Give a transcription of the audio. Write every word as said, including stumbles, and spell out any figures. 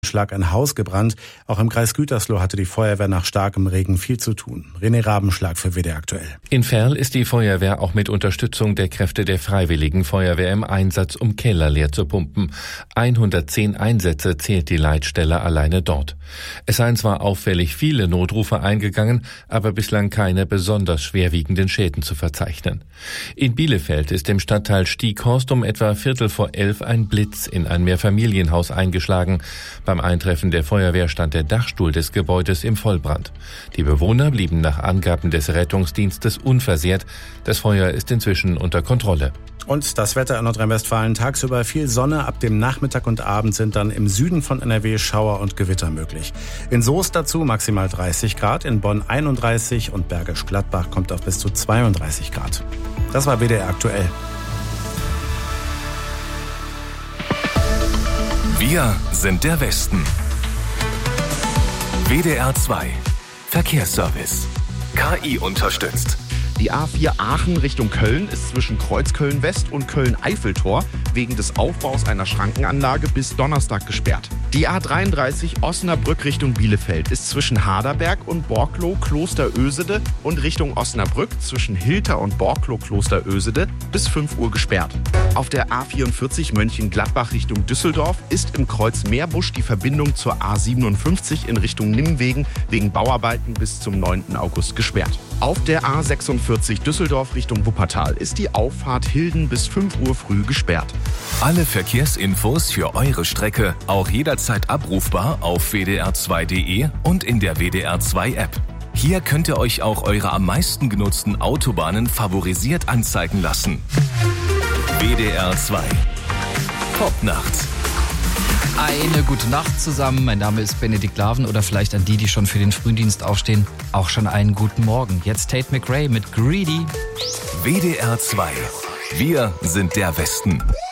Schlag ein Haus gebrannt. Auch im Kreis Gütersloh hatte die Feuerwehr nach starkem Regen viel zu tun. René Rabenschlag für W D R aktuell. In Verl ist die Feuerwehr auch mit Unterstützung der Kräfte der Freiwilligen Feuerwehr im Einsatz, um Keller leer zu pumpen. hundertzehn Einsätze zählt die Leitstelle alleine dort. Es seien zwar auffällig viele Notrufe eingegangen, aber bislang keine besonders schwerwiegenden Schäden zu verzeichnen. In Bielefeld ist im Stadtteil Stieghorst um etwa Viertel vor elf ein Blitz in ein Mehrfamilienhaus eingeschlagen. Beim Eintreffen der Feuerwehr stand der Dachstuhl des Gebäudes im Vollbrand. Die Bewohner blieben nach Angaben des Rettungsdienstes unversehrt. Das Feuer ist inzwischen unter Kontrolle. Und das Wetter in Nordrhein-Westfalen: tagsüber viel Sonne, ab dem Nachmittag und Abend sind dann im Süden von N R W Schauer und Gewitter möglich. In Soest dazu maximal dreißig Grad, in Bonn einunddreißig und Bergisch Gladbach kommt auf bis zu zweiunddreißig Grad. Das war W D R aktuell. Wir sind der Westen. W D R zwei Verkehrsservice. K I unterstützt. Die A vier Aachen Richtung Köln ist zwischen Kreuzköln West und Köln-Eiffeltor wegen des Aufbaus einer Schrankenanlage bis Donnerstag gesperrt. Die A dreiunddreißig Osnabrück Richtung Bielefeld ist zwischen Haderberg und Borklow-Klosterösede und Richtung Osnabrück zwischen Hilter und Borklow-Klosterösede bis fünf Uhr gesperrt. Auf der A vierundvierzig Mönchengladbach Richtung Düsseldorf ist im Kreuz Meerbusch die Verbindung zur A siebenundfünfzig in Richtung Nimwegen wegen Bauarbeiten bis zum neunten August gesperrt. Auf der A sechsundvierzig Düsseldorf Richtung Wuppertal ist die Auffahrt Hilden bis fünf Uhr früh gesperrt. Alle Verkehrsinfos für eure Strecke auch jederzeit abrufbar auf w d r zwei punkt d e und in der W D R zwei App. Hier könnt ihr euch auch eure am meisten genutzten Autobahnen favorisiert anzeigen lassen. W D R zwei Popnacht. Eine gute Nacht zusammen. Mein Name ist Benedikt Laven, oder vielleicht an die, die schon für den Frühdienst aufstehen, auch schon einen guten Morgen. Jetzt Tate McRae mit Greedy. W D R zwei. Wir sind der Westen.